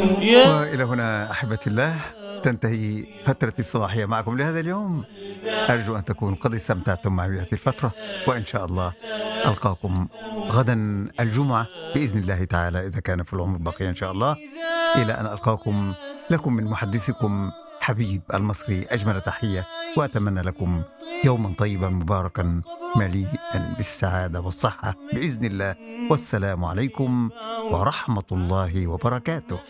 وإلى هنا أحبتي الله تنتهي فترتي الصباحية معكم لهذا اليوم. أرجو أن تكونوا قد استمتعتم معي بهذه الفترة، وإن شاء الله ألقاكم غدا الجمعة بإذن الله تعالى إذا كان في العمر بقية إن شاء الله. إلى أن ألقاكم لكم من محدثكم حبيب المصري أجمل تحية، وأتمنى لكم يوما طيبا مباركا مليئا بالسعادة والصحة بإذن الله. والسلام عليكم ورحمة الله وبركاته.